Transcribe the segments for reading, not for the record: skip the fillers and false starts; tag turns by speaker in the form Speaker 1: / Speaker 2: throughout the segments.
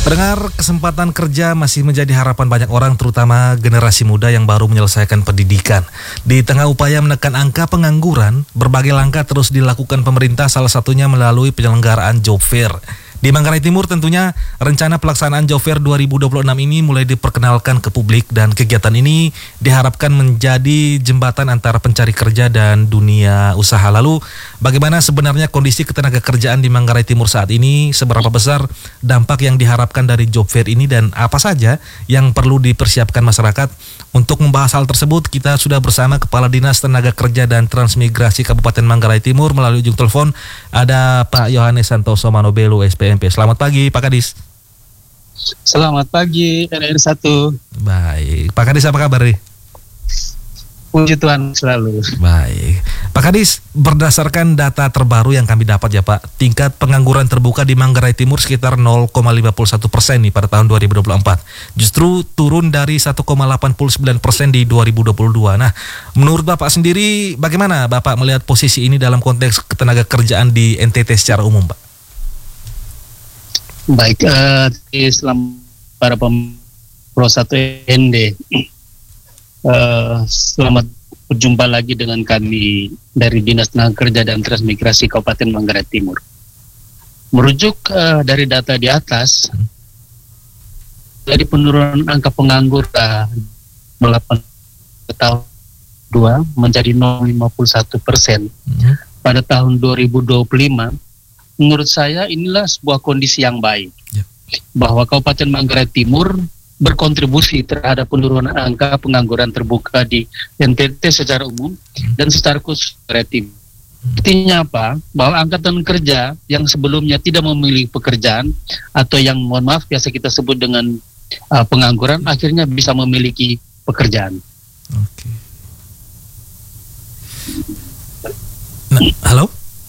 Speaker 1: Pendengar, kesempatan kerja masih menjadi harapan banyak orang, terutama generasi muda yang baru menyelesaikan pendidikan. Di tengah upaya menekan angka pengangguran, berbagai langkah terus dilakukan pemerintah, salah satunya melalui penyelenggaraan Job Fair. Di Manggarai Timur tentunya rencana pelaksanaan Job Fair 2026 ini mulai diperkenalkan ke publik, dan kegiatan ini diharapkan menjadi jembatan antara pencari kerja dan dunia usaha. Lalu bagaimana sebenarnya kondisi ketenaga kerjaan di Manggarai Timur saat ini, seberapa besar dampak yang diharapkan dari Job Fair ini, dan apa saja yang perlu dipersiapkan masyarakat? Untuk membahas hal tersebut, kita sudah bersama Kepala Dinas Tenaga Kerja dan Transmigrasi Kabupaten Manggarai Timur. Melalui ujung telepon ada Pak Yohanes Santoso Manobelu, SPMP. Selamat pagi, Pak Kadis.
Speaker 2: Selamat pagi, RR1.
Speaker 1: Baik, Pak Kadis, apa kabar nih?
Speaker 2: Puji Tuhan selalu.
Speaker 1: Baik, Pak Kadis, berdasarkan data terbaru yang kami dapat ya Pak, tingkat pengangguran terbuka di Manggarai Timur sekitar 0,51% nih pada tahun 2024. Justru turun dari 1,89% di 2022. Nah, menurut Bapak sendiri, bagaimana Bapak melihat posisi ini dalam konteks ketenaga kerjaan di NTT secara umum, Pak?
Speaker 2: Baik, selamat para Pro 1 ND. Selamat berjumpa lagi dengan kami dari Dinas Tenaga Kerja dan Transmigrasi Kabupaten Manggarai Timur. Merujuk dari data di atas, dari penurunan angka pengangguran 8 tahun 2 menjadi 0,51% pada tahun 2025. Menurut saya inilah sebuah kondisi yang baik, bahwa Kabupaten Manggarai Timur berkontribusi terhadap penurunan angka pengangguran terbuka di NTT secara umum dan secara khusus Manggarai Timur. Artinya apa? Bahwa angkatan kerja yang sebelumnya tidak memiliki pekerjaan atau yang mohon maaf biasa kita sebut dengan pengangguran, akhirnya bisa memiliki pekerjaan.
Speaker 1: Oke. Nah, halo?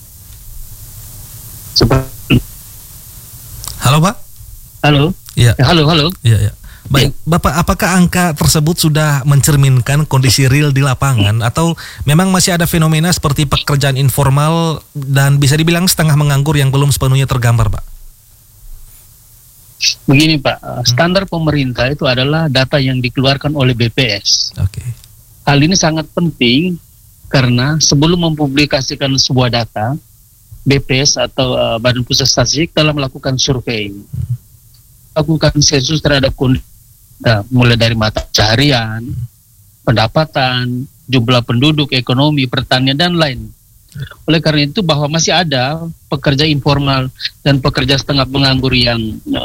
Speaker 1: Halo, Pak?
Speaker 2: Halo?
Speaker 1: Ya.
Speaker 2: Halo.
Speaker 1: Ya. Baik, Bapak, apakah angka tersebut sudah mencerminkan kondisi real di lapangan, atau memang masih ada fenomena seperti pekerjaan informal dan bisa dibilang setengah menganggur yang belum sepenuhnya tergambar, Pak?
Speaker 2: Begini, Pak, standar pemerintah itu adalah data yang dikeluarkan oleh BPS.
Speaker 1: Oke.
Speaker 2: Hal ini sangat penting karena sebelum mempublikasikan sebuah data, BPS atau Badan Pusat Statistik telah melakukan survei, lakukan sensus terhadap kondisi, mulai dari mata pencaharian, pendapatan, jumlah penduduk, ekonomi, pertanian, dan lain. Oleh karena itu bahwa masih ada pekerja informal dan pekerja setengah penganggur yang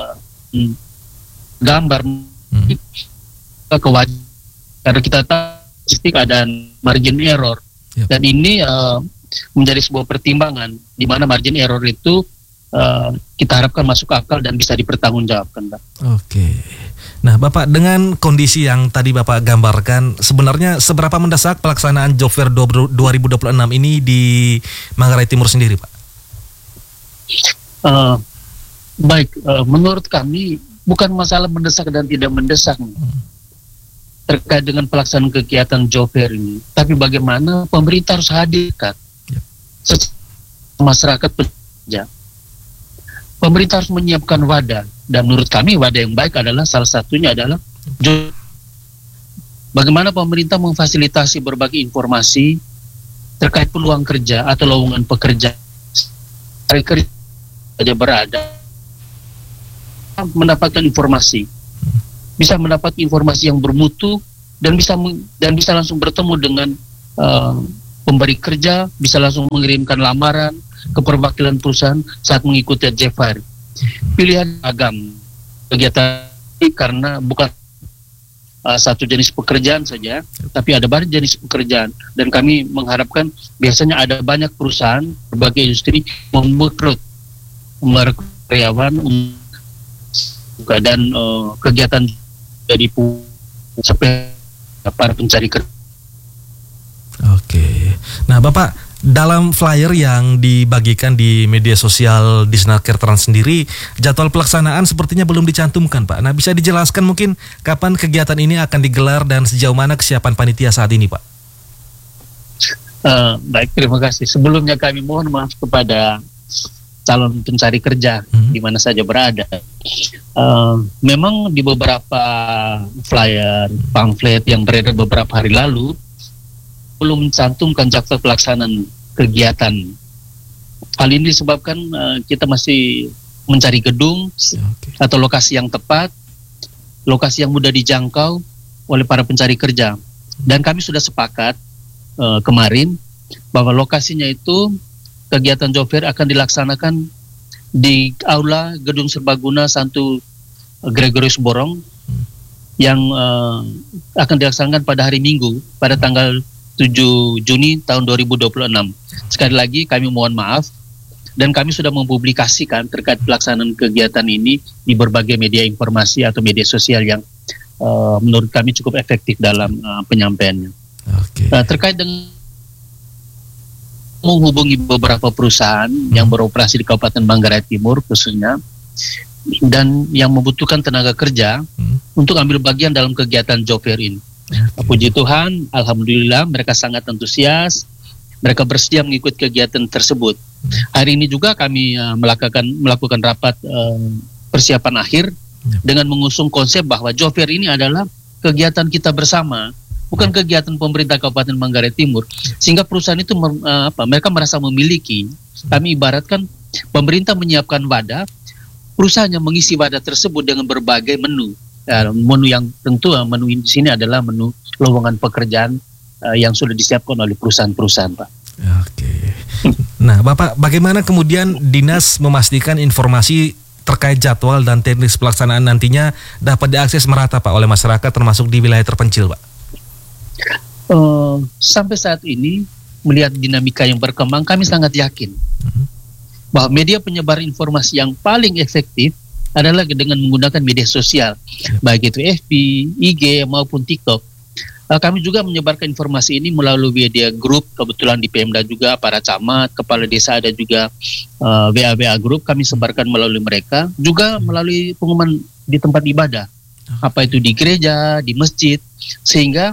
Speaker 2: gambar kewajiban, karena kita tahu statistik ada margin error, dan ini menjadi sebuah pertimbangan di mana margin error itu kita harapkan masuk akal dan bisa dipertanggungjawabkan, Pak. Oke.
Speaker 1: Nah, Bapak, dengan kondisi yang tadi Bapak gambarkan, sebenarnya seberapa mendesak pelaksanaan Job Fair 2026 ini di Manggarai Timur sendiri, Pak?
Speaker 2: Baik, menurut kami bukan masalah mendesak dan tidak mendesak terkait dengan pelaksanaan kegiatan Job Fair ini, tapi bagaimana pemerintah harus hadirkan masyarakat pekerja. Pemerintah harus menyiapkan wadah, dan menurut kami wadah yang baik adalah salah satunya adalah bagaimana pemerintah memfasilitasi berbagai informasi terkait peluang kerja atau lowongan pekerja kerja berada, mendapatkan informasi, bisa mendapat informasi yang bermutu dan bisa langsung bertemu dengan pemberi kerja, bisa langsung mengirimkan lamaran ke perwakilan perusahaan saat mengikuti Job Fair. Pilihan agam kegiatan ini karena bukan satu jenis pekerjaan saja, tapi ada banyak jenis pekerjaan, dan kami mengharapkan biasanya ada banyak perusahaan berbagai industri merekrut karyawan dan kegiatan dari para pencari kerja.
Speaker 1: Oke. Nah, Bapak, dalam flyer yang dibagikan di media sosial Disnaker Trans sendiri, jadwal pelaksanaan sepertinya belum dicantumkan, Pak. Nah, bisa dijelaskan mungkin kapan kegiatan ini akan digelar dan sejauh mana kesiapan panitia saat ini, Pak?
Speaker 2: Baik, terima kasih. Sebelumnya kami mohon maaf kepada calon pencari kerja di mana saja berada. Memang di beberapa flyer, pamflet yang beredar beberapa hari lalu belum mencantumkan jadwal pelaksanaan kegiatan. Hal ini disebabkan kita masih mencari gedung atau lokasi yang tepat, lokasi yang mudah dijangkau oleh para pencari kerja. Dan kami sudah sepakat kemarin bahwa lokasinya itu kegiatan job fair akan dilaksanakan di Aula Gedung Serbaguna Santo Gregorius Borong yang akan dilaksanakan pada hari Minggu pada tanggal 7 Juni tahun 2026. Sekali lagi kami mohon maaf dan kami sudah mempublikasikan terkait pelaksanaan kegiatan ini di berbagai media informasi atau media sosial yang menurut kami cukup efektif dalam penyampaiannya. Terkait dengan menghubungi beberapa perusahaan yang beroperasi di Kabupaten Manggarai Timur khususnya dan yang membutuhkan tenaga kerja untuk ambil bagian dalam kegiatan job fair ini. Puji Tuhan, alhamdulillah mereka sangat antusias, mereka bersedia mengikuti kegiatan tersebut. Hari ini juga kami melakukan rapat persiapan akhir dengan mengusung konsep bahwa job fair ini adalah kegiatan kita bersama, bukan kegiatan pemerintah Kabupaten Manggarai Timur. Sehingga perusahaan itu mereka merasa memiliki. Kami ibaratkan pemerintah menyiapkan wadah, perusahaan yang mengisi wadah tersebut dengan berbagai menu. Menu yang tentu menu di sini adalah menu lowongan pekerjaan yang sudah disiapkan oleh perusahaan-perusahaan, Pak.
Speaker 1: Oke. Nah, Bapak, bagaimana kemudian dinas memastikan informasi terkait jadwal dan teknis pelaksanaan nantinya dapat diakses merata, Pak, oleh masyarakat termasuk di wilayah terpencil, Pak?
Speaker 2: Sampai saat ini melihat dinamika yang berkembang, kami sangat yakin bahwa media penyebar informasi yang paling efektif adalah dengan menggunakan media sosial, baik itu FB, IG maupun TikTok. Kami juga menyebarkan informasi ini melalui media grup, kebetulan di Pemda juga para camat, kepala desa ada juga WA grup, kami sebarkan melalui mereka, juga melalui pengumuman di tempat ibadah, apa itu di gereja, di masjid, sehingga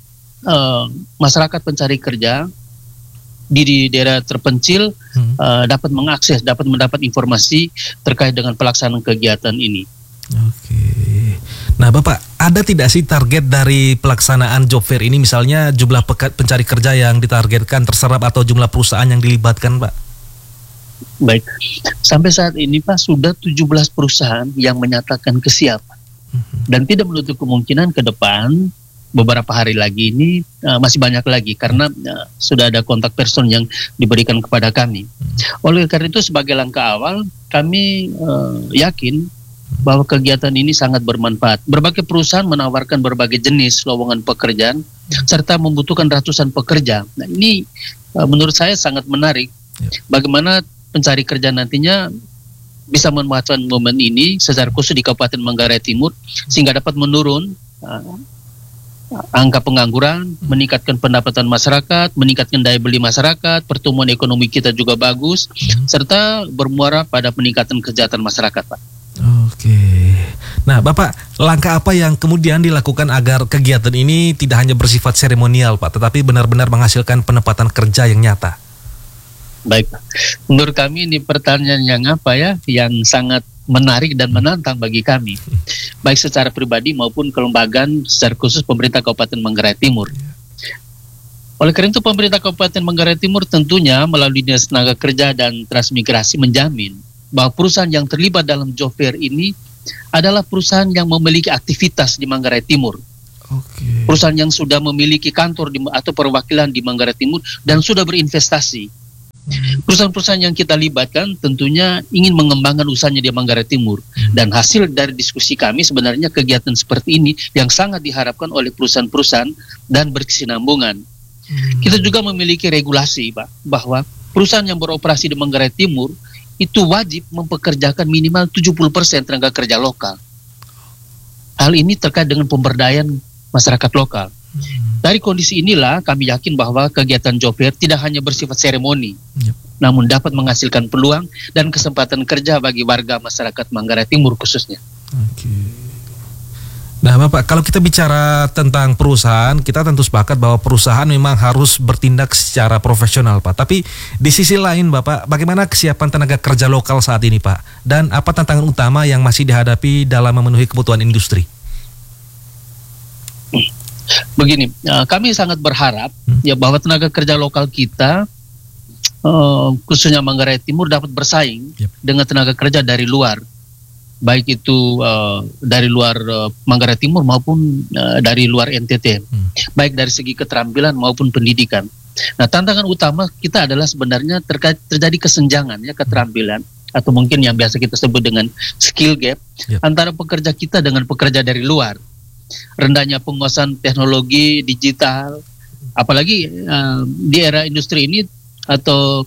Speaker 2: masyarakat pencari kerja di daerah terpencil dapat mengakses, dapat mendapat informasi terkait dengan pelaksanaan kegiatan ini.
Speaker 1: Oke. Nah, Bapak, ada tidak sih target dari pelaksanaan job fair ini, misalnya jumlah pencari kerja yang ditargetkan terserap atau jumlah perusahaan yang dilibatkan, Pak?
Speaker 2: Baik, sampai saat ini Pak sudah 17 perusahaan yang menyatakan kesiapan dan tidak menutup kemungkinan ke depan beberapa hari lagi ini masih banyak lagi karena sudah ada kontak person yang diberikan kepada kami. Oleh karena itu sebagai langkah awal kami yakin bahwa kegiatan ini sangat bermanfaat. Berbagai perusahaan menawarkan berbagai jenis lowongan pekerjaan serta membutuhkan ratusan pekerja. Nah, ini menurut saya sangat menarik. Bagaimana pencari kerja nantinya bisa memanfaatkan momen ini secara khusus di Kabupaten Manggarai Timur sehingga dapat menurun angka pengangguran, meningkatkan pendapatan masyarakat, meningkatkan daya beli masyarakat, pertumbuhan ekonomi kita juga bagus, serta bermuara pada peningkatan kesejahteraan masyarakat, Pak.
Speaker 1: Oke. Nah, Bapak, langkah apa yang kemudian dilakukan agar kegiatan ini tidak hanya bersifat seremonial, Pak, tetapi benar-benar menghasilkan penempatan kerja yang nyata?
Speaker 2: Baik, menurut kami ini pertanyaan yang sangat menarik dan menantang bagi kami, baik secara pribadi maupun kelembagaan secara khusus pemerintah Kabupaten Manggarai Timur. Oleh karena itu pemerintah Kabupaten Manggarai Timur tentunya melalui Dinas Tenaga Kerja dan Transmigrasi menjamin bahwa perusahaan yang terlibat dalam job fair ini adalah perusahaan yang memiliki aktivitas di Manggarai Timur. Perusahaan yang sudah memiliki kantor atau perwakilan di Manggarai Timur dan sudah berinvestasi. Perusahaan-perusahaan yang kita libatkan tentunya ingin mengembangkan usahanya di Manggarai Timur dan hasil dari diskusi kami sebenarnya kegiatan seperti ini yang sangat diharapkan oleh perusahaan-perusahaan dan berkesinambungan. Kita juga memiliki regulasi, Pak, bahwa perusahaan yang beroperasi di Manggarai Timur itu wajib mempekerjakan minimal 70% tenaga kerja lokal. Hal ini terkait dengan pemberdayaan masyarakat lokal. Dari kondisi inilah kami yakin bahwa kegiatan job fair tidak hanya bersifat seremoni, namun dapat menghasilkan peluang dan kesempatan kerja bagi warga masyarakat Manggarai Timur khususnya.
Speaker 1: Nah Bapak, kalau kita bicara tentang perusahaan, kita tentu sepakat bahwa perusahaan memang harus bertindak secara profesional Pak. Tapi di sisi lain Bapak, bagaimana kesiapan tenaga kerja lokal saat ini Pak? Dan apa tantangan utama yang masih dihadapi dalam memenuhi kebutuhan industri?
Speaker 2: Begini, kami sangat berharap ya bahwa tenaga kerja lokal kita, khususnya Manggarai Timur, dapat bersaing dengan tenaga kerja dari luar. Baik itu dari luar Manggarai Timur maupun dari luar NTT, baik dari segi keterampilan maupun pendidikan. Nah, tantangan utama kita adalah sebenarnya terjadi kesenjangan ya keterampilan, atau mungkin yang biasa kita sebut dengan skill gap antara pekerja kita dengan pekerja dari luar. Rendahnya penguasaan teknologi digital, apalagi di era industri ini atau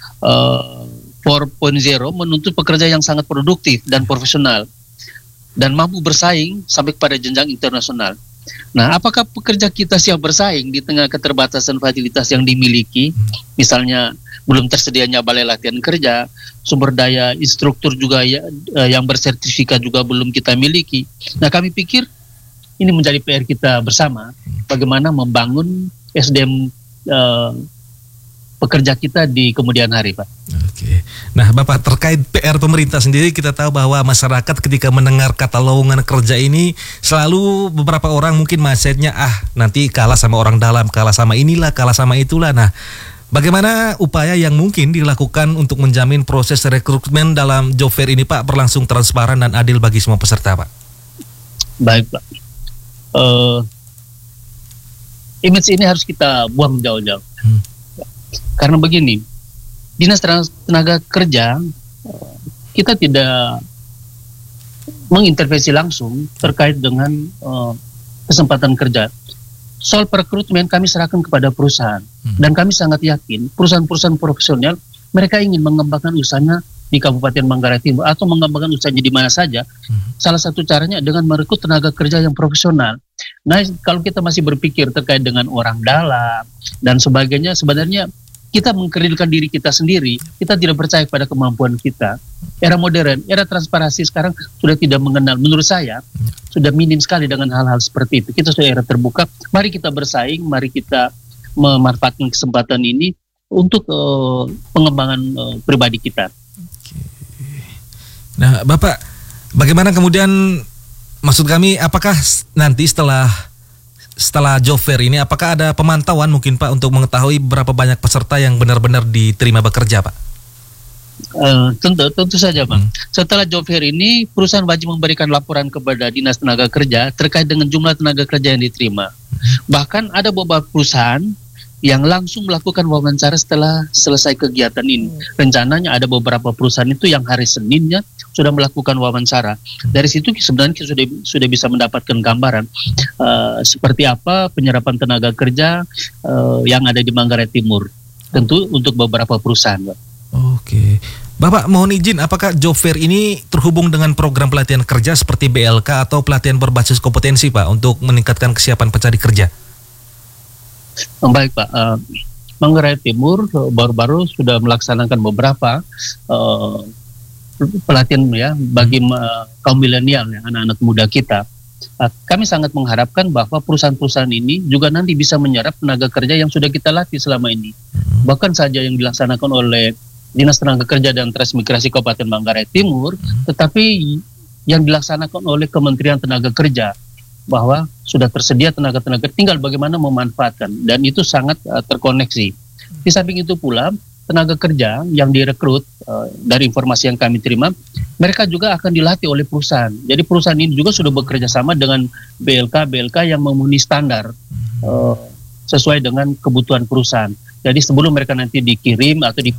Speaker 2: 4.0 menuntut pekerja yang sangat produktif dan profesional dan mampu bersaing sampai kepada jenjang internasional. Nah, apakah pekerja kita siap bersaing di tengah keterbatasan fasilitas yang dimiliki, misalnya belum tersedianya balai latihan kerja, sumber daya instruktur juga yang bersertifikat juga belum kita miliki. Nah, kami pikir ini menjadi PR kita bersama, bagaimana membangun SDM pekerja kita di kemudian hari, Pak.
Speaker 1: Oke. Nah, Bapak, terkait PR pemerintah sendiri, kita tahu bahwa masyarakat ketika mendengar kata lowongan kerja ini, selalu beberapa orang mungkin mindsetnya, nanti kalah sama orang dalam, kalah sama inilah, kalah sama itulah. Nah, bagaimana upaya yang mungkin dilakukan untuk menjamin proses rekrutmen dalam job fair ini, Pak, berlangsung transparan dan adil bagi semua peserta, Pak?
Speaker 2: Baik, Pak. Image ini harus kita buang jauh-jauh. Karena begini, Dinas Tenaga Kerja, kita tidak mengintervensi langsung terkait dengan kesempatan kerja. Soal perekrutmen kami serahkan kepada perusahaan. Dan kami sangat yakin perusahaan-perusahaan profesional, mereka ingin mengembangkan usahanya di Kabupaten Manggarai Timur atau mengembangkan usahanya di mana saja. Salah satu caranya dengan merekrut tenaga kerja yang profesional. Nah, kalau kita masih berpikir terkait dengan orang dalam dan sebagainya, sebenarnya kita mengkerdilkan diri kita sendiri. Kita tidak percaya pada kemampuan kita. Era modern, era transparansi sekarang sudah tidak mengenal, menurut saya sudah minim sekali dengan hal-hal seperti itu. Kita sudah era terbuka. Mari kita bersaing, mari kita memanfaatkan kesempatan ini untuk pengembangan pribadi kita.
Speaker 1: Nah, Bapak, bagaimana kemudian, maksud kami, apakah nanti setelah job fair ini, apakah ada pemantauan mungkin Pak untuk mengetahui berapa banyak peserta yang benar-benar diterima bekerja, Pak?
Speaker 2: Tentu saja, Bang. Setelah job fair ini, perusahaan wajib memberikan laporan kepada Dinas Tenaga Kerja terkait dengan jumlah tenaga kerja yang diterima. Bahkan ada beberapa perusahaan yang langsung melakukan wawancara setelah selesai kegiatan ini. Rencananya ada beberapa perusahaan itu yang hari Seninnya sudah melakukan wawancara. Dari situ sebenarnya kita sudah bisa mendapatkan gambaran seperti apa penyerapan tenaga kerja yang ada di Manggarai Timur. Tentu untuk beberapa perusahaan, Pak.
Speaker 1: Oke. Bapak, mohon izin, apakah job fair ini terhubung dengan program pelatihan kerja seperti BLK atau pelatihan berbasis kompetensi, Pak, untuk meningkatkan kesiapan pencari kerja?
Speaker 2: Baik, Pak. Manggarai Timur baru-baru sudah melaksanakan beberapa pelatihan ya bagi kaum milenial, ya, anak-anak muda kita. Kami sangat mengharapkan bahwa perusahaan-perusahaan ini juga nanti bisa menyerap tenaga kerja yang sudah kita latih selama ini. Bahkan saja yang dilaksanakan oleh Dinas Tenaga Kerja dan Transmigrasi Kabupaten Manggarai Timur, tetapi yang dilaksanakan oleh Kementerian Tenaga Kerja, bahwa sudah tersedia tenaga-tenaga, tinggal bagaimana memanfaatkan, dan itu sangat terkoneksi. Di samping itu pula, tenaga kerja yang direkrut, dari informasi yang kami terima, mereka juga akan dilatih oleh perusahaan. Jadi perusahaan ini juga sudah bekerja sama dengan BLK yang memenuhi standar sesuai dengan kebutuhan perusahaan. Jadi sebelum mereka nanti dikirim atau